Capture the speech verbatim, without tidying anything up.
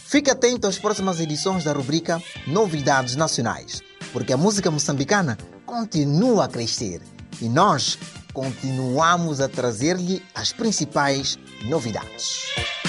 Fique atento às próximas edições da rubrica Novidades Nacionais, porque a música moçambicana continua a crescer e nós continuamos a trazer-lhe as principais novidades.